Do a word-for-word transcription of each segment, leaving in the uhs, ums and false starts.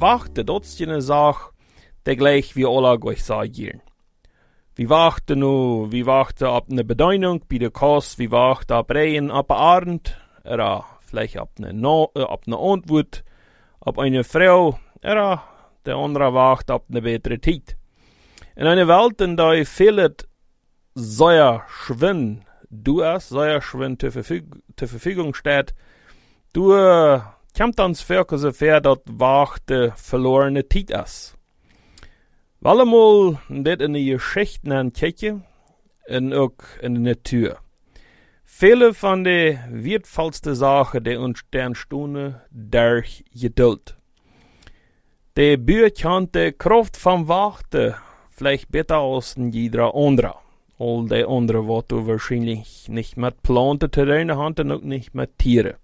wachten, dat is een zaak, die gleich wie alle gleich sagen. We wachten nu, we wachten op een beduiding bij de kost, we wachten op regen, op een arend, er vielleicht op een, no, op een antwoord, op een vrouw, er de andere wacht op een betere tijd. In einer Welt, in der viel sehr schwinn, du es, sehr schwinn zur, Verfüg zur Verfügung steht, du äh, kommt ans Völker so fair, dat wachte verlorene Zeit ist. Weil einmal dit in die Geschichten an Kirche und auch in der Natur. Viele von den wertvollsten Sachen, die uns entstehen, durch Geduld. Die Bücher kennt die Kraft vom Warten vielleicht besser als jeder andere. All die andere, was du wahrscheinlich nicht mit Planten zu tun hast und auch nicht mit Tieren.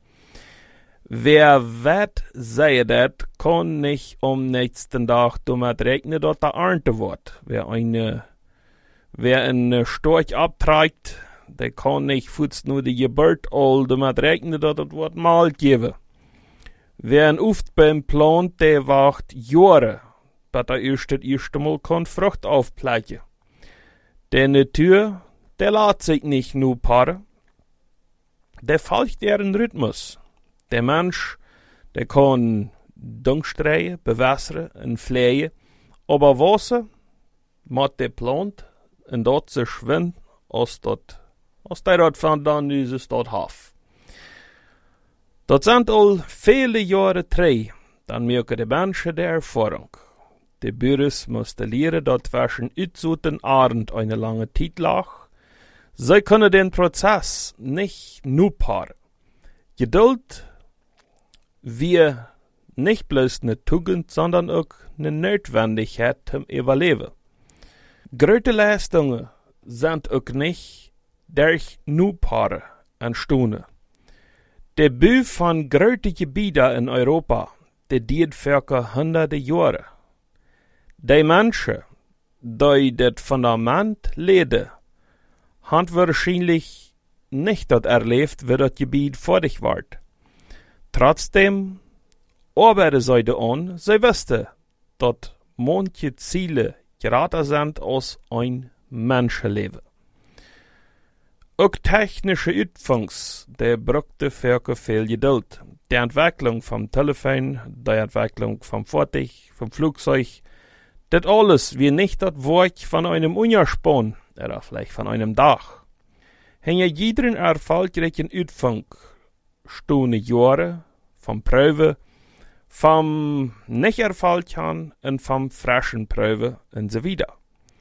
Wer wird sagen, das kann nicht am nächsten Tag damit rechnen, dass der Ernte wird. Wer eine, wer einen Storch abträgt, der kann nicht fuß nur die Geburt all damit rechnen, dass das wird mal geben. Wer ein Uftbaum plant, der wacht Jahre, bis er erst das erste Mal kann Frucht aufpflanzen. Der Natur, der lässt sich nicht nur paaren, der folgt deren Rhythmus. Der Mensch, der kann Dunkstreien, bewässern und pflegen, aber Wasser, mit der Plant, und dort sich schwimmen, als dort, als der dort von dann dieses dort haf. Dat sind al viele Jahre drei, dann merken die Menschen die Erfahrung. Die Bürgers mussten lernen, dass zwischen Utzut und Abend eine lange Zeit lag. Sie können den Prozess nicht nur paaren. Geduld wir nicht bloß eine Tugend, sondern auch eine Notwendigkeit zum Überleben. Große Leistungen sind auch nicht durch nur paaren entstanden. Der Bau von großen Gebieten in Europa, der diet für hunderte Jahre. Die Menschen, die das Fundament leden, haben wahrscheinlich nicht das erlebt, wie das Gebiet fertig wird. Trotzdem arbeiten sie daran, sie wissen, dass manche Ziele gerater sind als ein Menschenleben. Auch technische Utfungs, der brauchte für viel Geduld. Die Entwicklung vom Telefon, die Entwicklung vom Fahrzeug, vom Flugzeug, das alles wie nicht das Werk von einem Unjahrspahn oder vielleicht von einem Dach. Hinter jedem erfolgreichen Utfang stehen Jahre vom Prüfen, vom Nicht-Erfolg und vom frischen Prüfen und so weiter.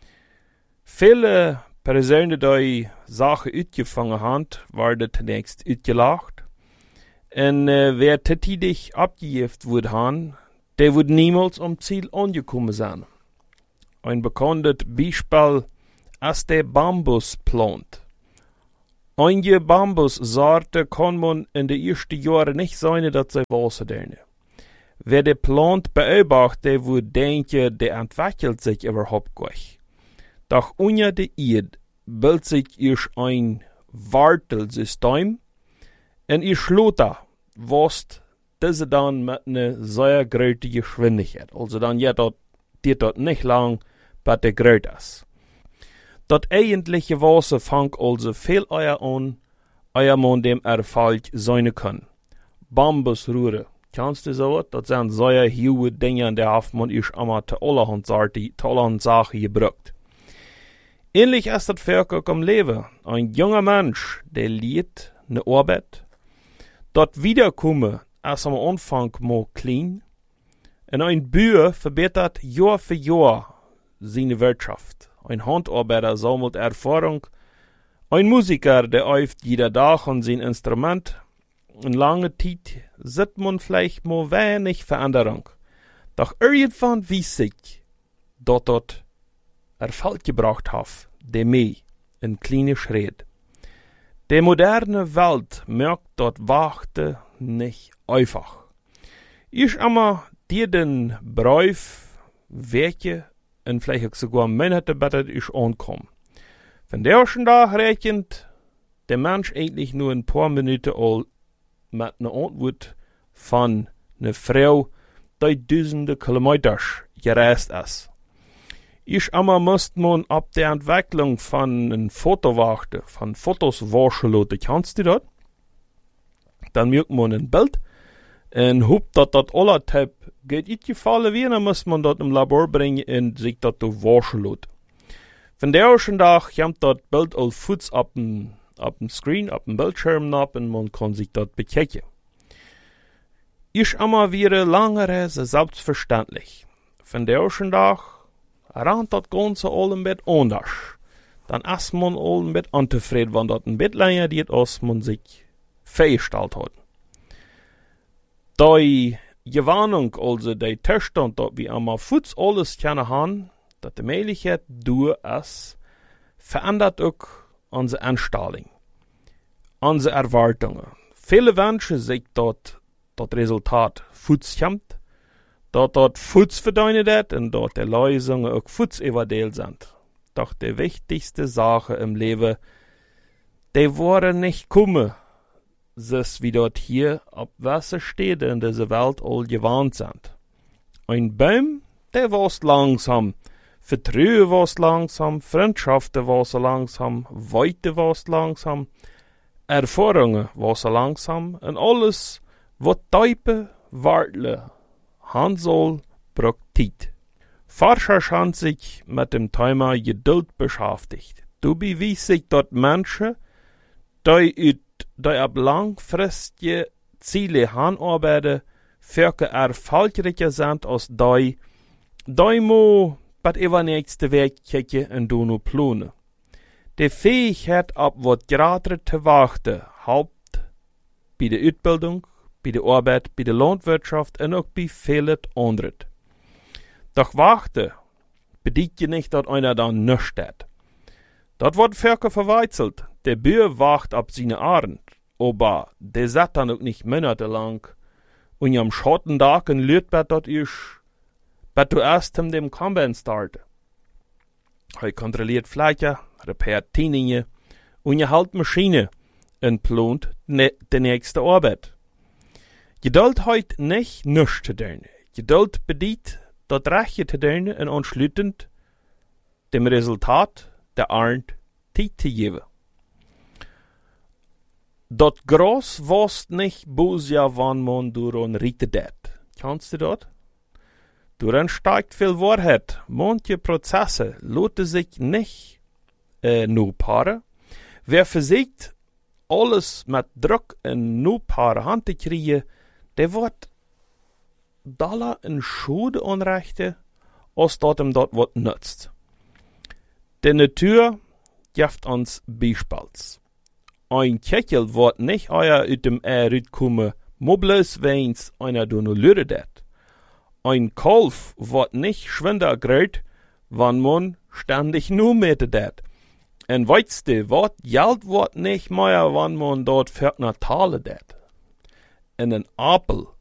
Viele Personen, die Sachen uitgefangen haben, werden zunächst uitgelacht. Und äh, wer tätig abgejeft wurde haben, der wird niemals am Ziel angekommen sein. Ein bekanntes Beispiel ist der Bambusplant. Einige Bambussorten kann man in den ersten Jahren nicht sein, dass sie Wasser dienen. Wer den Plant beobachtet, der wird denken, der entwickelt sich überhaupt gleich. Doch unter der Erde bildet sich erst ein Wartelsystem und ihr Schlotter wächst diese dann mit einer sehr großen Geschwindigkeit. Also dann geht das nicht lang, bis der groß ist. Das eigentliche Wasser fängt also viel eher an, eher man dem Erfolg sein kann. Bambusröhre, kennst du so was? Das sind sehr hohe Dinge, die hat man erst einmal zu allerhand Sachen gebraucht. Ähnlich ist das für auch im Leben. Ein junger Mensch, der liebt eine Arbeit, dort wiederkommen, als am Anfang mal klein, und ein Bauer verbessert Jahr für Jahr seine Wirtschaft. Ein Handarbeiter sammelt Erfahrung, ein Musiker, der übt jeder Tag an sein Instrument. In langer Zeit sieht man vielleicht mal wenig Veränderung. Doch irgendwann weiß ich, dass das Erfolg gebracht hat, der mehr in kleine Schritt. Die moderne Welt merkt dort Wachte nicht einfach. Ich einmal dir den Brief, Wege und vielleicht sogar Monate besser ich ankomme. Von der ersten Tag rechnet der Mensch eigentlich nur ein paar Minuten alt mit einer Antwort von einer Frau, duizenden kilometers gereisd is. Ich immer moest man op de ontwikkeling van een foto wachten, van foto's wachten. Kennst du dat? Dan maakt man een beeld en hoopt dat dat alle type geht iets gevallen weer, dan moet man dat im labor brengen en zich dat te waschen laten. Van de eerste dag komt dat beeld al voets op een, op een screen, op een beeldscherm op en man kan zich dat bekijken. Is immer weer langer selbstverständlich. Van de eerste dag rand dat Ganze al een beetje anders. Dan is man al een beetje ontevreden, want dat een beetje langer duurt, als man zich vrijgesteld hat. Die Gewarnung, also die Toestand, dat we allemaal voets alles kunnen haben, dat de mogelijkheid door is, verändert ook onze instelling, onze erwartungen. Viele wensen zich dat dat resultaat voets komt, dat dat voets verdienen het en dat de Lösungen ook voets eventueel zijn. Doch de wichtigste Sache im Leben, die worden nicht kommen, zoals wie dort hier op welke steden in deze Welt al gewarnt sind. Ein Baum, der wächst langsam, Vertrauen wächst langsam, Freundschaften wächst langsam, Weite wächst langsam, Erfahrungen wächst langsam, und alles, wat type wartle, han soll, braucht Zeit. Forscher haben sich mit dem Thema Geduld beschäftigt. Du beweist sich dort Menschen, die die op langfristige Ziele hanarbeiten, welke erfolgreicher sind als die, die mo bij het nächste Weg kijken en doen plannen. De Fähigkeit op wat grader te wachten, helpt bij de Uitbildung, bij de Arbeit, bij de Landwirtschaft en ook bij veel anderen. Doch wachten bedient je niet dat einer dan nichts steht. Dat wordt verke verwechselt. Der Bär wacht op seine Arend, aber der zat dann auch nicht monatelang. Und am Schottentag en lürt bet dat ich, bet du erst in dem Combine starte. Hij kontrolliert Fläche, repariert Tieningen und je halt Maschine en plant ne, de nächste Arbeit. Geduld heut nicht nichts zu tun. Geduld bedient dat rechtje te doen en anschließend dem Resultat der Arend Zeit zu geben. Dat Gras wächst nicht bloß ja, wann man daran reitet. Kennst du das? Daran steigt viel Wahrheit. Manche Prozesse lassen sich nicht äh, nur paaren. Wer versucht, alles mit Druck in nur paaren Hand zu kriegen, der wird Dollar in Schuld anrichten, als dat ihm dort wat nützt. Die Natur gibt uns Beispiels. Ein Kechel wird nicht euer uit dem Ei rauskommen, mobles weins einer du nur lüret. Ein Kalf wird nicht schwinder gröt, wann man ständig nur metet dat. En weitste wat Geld wird nicht mehr, wann man dort vierzehn Tale dat. En ein Apel